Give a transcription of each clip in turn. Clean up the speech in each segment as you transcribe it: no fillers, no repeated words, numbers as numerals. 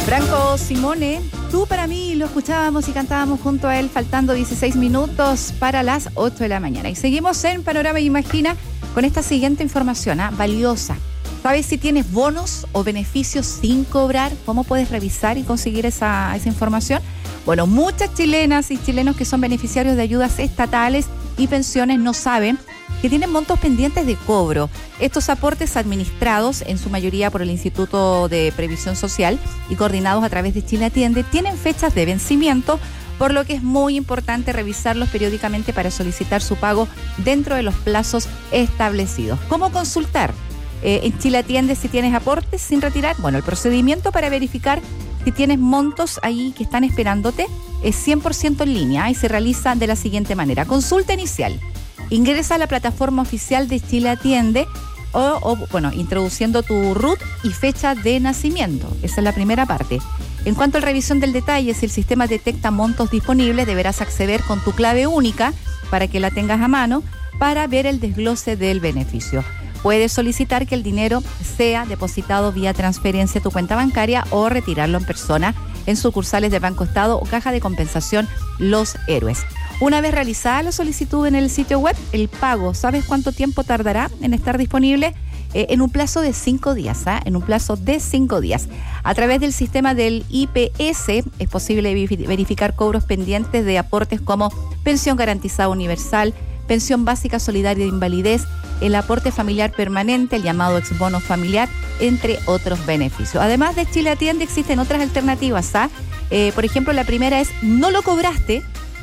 Franco Simone, Tú para mí, lo escuchábamos y cantábamos junto a él, faltando 16 minutos para las 8 de la mañana. Y seguimos en Panorama Imagina con esta siguiente información, valiosa. ¿Sabes si tienes bonos o beneficios sin cobrar? ¿Cómo puedes revisar y conseguir esa información? Bueno, muchas chilenas y chilenos que son beneficiarios de ayudas estatales y pensiones no saben que tienen montos pendientes de cobro. Estos aportes administrados, en su mayoría por el Instituto de Previsión Social y coordinados a través de Chile Atiende, tienen fechas de vencimiento, por lo que es muy importante revisarlos periódicamente para solicitar su pago dentro de los plazos establecidos. ¿Cómo consultar? En Chile Atiende, si tienes aportes sin retirar, bueno, el procedimiento para verificar si tienes montos ahí que están esperándote es 100% en línea y se realiza de la siguiente manera. Consulta inicial. Ingresa a la plataforma oficial de Chile Atiende introduciendo tu RUT y fecha de nacimiento. Esa es la primera parte. En cuanto a la revisión del detalle, si el sistema detecta montos disponibles, deberás acceder con tu clave única para que la tengas a mano para ver el desglose del beneficio. Puedes solicitar que el dinero sea depositado vía transferencia a tu cuenta bancaria o retirarlo en persona en sucursales de Banco Estado o Caja de Compensación Los Héroes. Una vez realizada la solicitud en el sitio web, el pago, ¿sabes cuánto tiempo tardará en estar disponible? En un plazo de 5 días, en un plazo de 5 días. A través del sistema del IPS es posible verificar cobros pendientes de aportes como pensión garantizada universal, pensión básica solidaria de invalidez, el aporte familiar permanente, el llamado exbono familiar, entre otros beneficios. Además de Chile Atiende, existen otras alternativas. Por ejemplo, la primera es no lo cobraste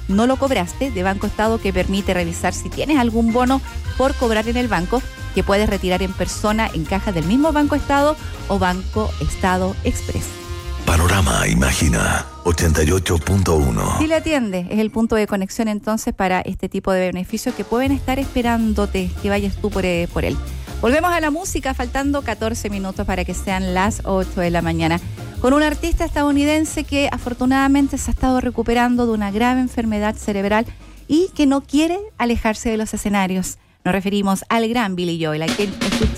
de Banco Estado, que permite revisar si tienes algún bono por cobrar en el banco que puedes retirar en persona en cajas del mismo Banco Estado o Banco Estado Express. Panorama Imagina 88.1. Chile Atiende es el punto de conexión entonces para este tipo de beneficios que pueden estar esperándote que vayas tú por él. Volvemos a la música, faltando 14 minutos para que sean las 8 de la mañana. Con un artista estadounidense que afortunadamente se ha estado recuperando de una grave enfermedad cerebral y que no quiere alejarse de los escenarios. Nos referimos al gran Billy Joel, a quien escuchamos